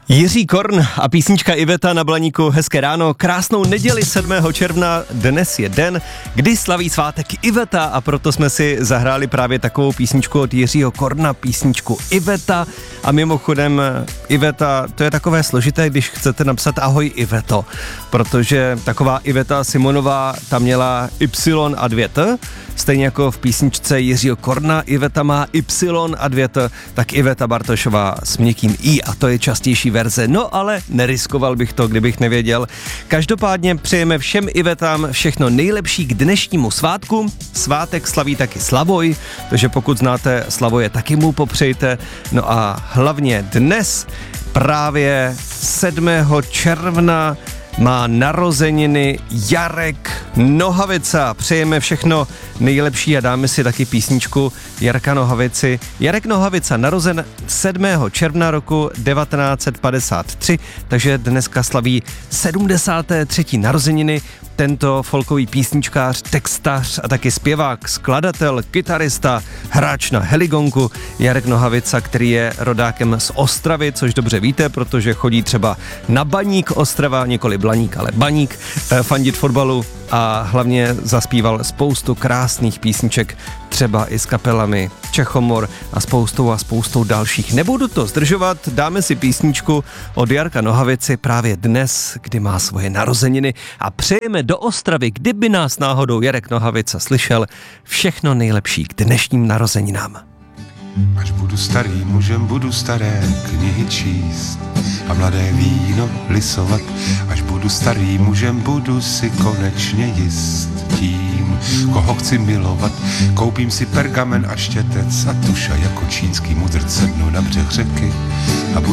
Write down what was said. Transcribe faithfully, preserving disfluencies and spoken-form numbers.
Jiří Korn a písnička Iveta na Blaníku. Hezké ráno, krásnou neděli sedmého června, dnes je den, kdy slaví svátek Iveta a proto jsme si zahráli právě takovou písničku od Jiřího Korna, písničku Iveta. A mimochodem Iveta, to je takové složité, když chcete napsat ahoj Iveto, protože taková Iveta Simonová tam měla Y a dvě T, stejně jako v písničce Jiřího Korna Iveta má Y a dvě T, tak Iveta Bartošová s měkkým I a to je častější verze, no ale neriskoval bych to, kdybych nevěděl. Každopádně přejeme všem Ivetám všechno nejlepší k dnešnímu svátku. Svátek slaví taky Slavoj, takže pokud znáte Slavoje, taky mu popřejte. No a hlavně dnes, právě sedmého června, má narozeniny Jarek Nohavica. Přejeme všechno nejlepší a dáme si taky písničku Jarka Nohavici. Jarek Nohavica narozen sedmého června roku devatenáct set padesát tři, takže dneska slaví sedmdesáté třetí narozeniny. Tento folkový písničkář, textař a taky zpěvák, skladatel, kytarista, hráč na heligonku Jarek Nohavica, který je rodákem z Ostravy, což dobře víte, protože chodí třeba na Baník Ostrava, nikoli Blaník, ale Baník, fandit fotbalu a hlavně zaspíval spoustu krásných písniček, třeba i s kapelami Čechomor a spoustou a spoustou dalších. Nebudu to zdržovat, dáme si písničku od Jarka Nohavici právě dnes, kdy má svoje narozeniny a přejeme do Ostravy, kdyby nás náhodou Jarek Nohavica slyšel, všechno nejlepší k dnešním narozeninám. Až budu starý mužem, budu staré knihy číst a mladé víno lisovat. Až budu starý mužem, budu si konečně jist tím, koho chci milovat. Koupím si pergamen a štětec a tuša jako čínský mudrc, sednu na břeh řeky